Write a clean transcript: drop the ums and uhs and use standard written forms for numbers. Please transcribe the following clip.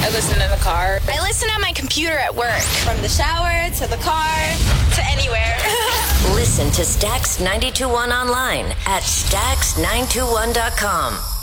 I listen in the car. I listen on my computer at work. From the shower to the car to anywhere. Listen to Stax 92.1 online at Stax921.com.